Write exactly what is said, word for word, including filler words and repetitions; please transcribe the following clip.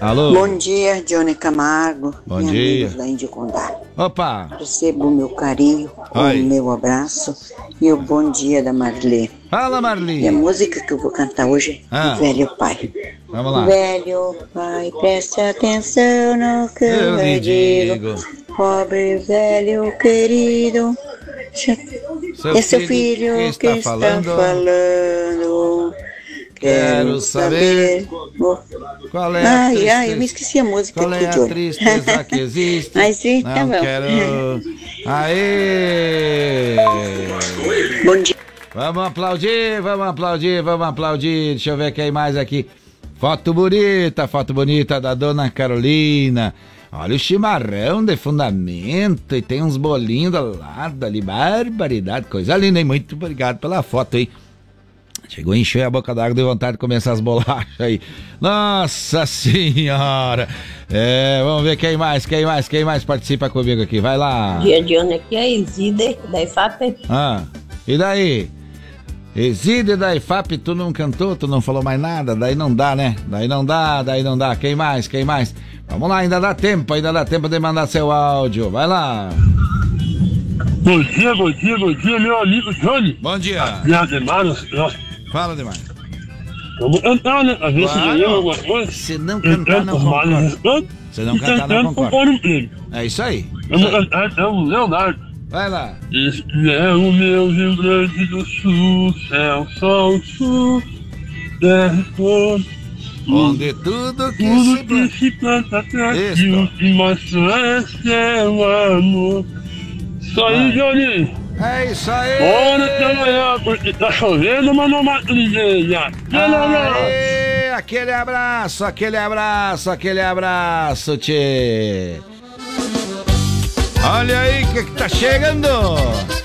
Alô? Bom dia, Johnny Camargo. Bom e dia. amigos da Índio Condá. Opa! Recebo o meu carinho, Oi. o meu abraço e o bom dia da Marlê. Fala, E a Marli. música que eu vou cantar hoje é Ah. Velho Pai. Vamos lá. Velho pai, preste atenção no que eu, Eu lhe digo. Pobre velho querido. Seu é seu filho filho que está que falando? está falando. Quero saber qual é a Ai, tristeza. ai, eu me esqueci a música Qual aqui, é a Johnny. tristeza que existe? Mas sim, tá Não bom. quero. Aê! Bom dia. Vamos aplaudir, vamos aplaudir, vamos aplaudir. Deixa eu ver quem mais aqui. Foto bonita, foto bonita da dona Carolina. Olha o chimarrão de fundamento e tem uns bolinhos do lado ali. Barbaridade, coisa linda, hein? Muito obrigado pela foto, hein? Chegou a encher a boca d'água de vontade de comer essas bolachas aí. Nossa senhora! É, vamos ver quem mais, quem mais, quem mais participa comigo aqui. Vai lá. Dia de ano aqui é Exide, da I F A P. Ah, e daí? Exide da I F A P, tu não cantou, tu não falou mais nada, daí não dá, né? Daí não dá, daí não dá. Quem mais, quem mais? Vamos lá, ainda dá tempo, ainda dá tempo de mandar seu áudio. Vai lá. Bom dia, bom dia, bom dia, meu amigo Johnny. Bom dia. E Ademar, nós Fala demais. vamos cantar, né? Às vezes Claro. ganhamos alguma coisa. Se não cantar, não concordo. Se não cantar, não concordo. É isso aí. Vamos cantar então o Leonardo. Vai lá. Este é o meu Rio Grande do Sul, céu, sol, sul, terra e flor. Onde tudo que Tudo se que planta. se planta traz Isto. o que mais floresce é o amor. Isso aí, Vai. Johnny. É isso aí. Bora trabalhar, porque tá chovendo, mas não mata ninguém. Aê, aquele abraço, aquele abraço, aquele abraço, tchê. Olha aí o que, que tá chegando.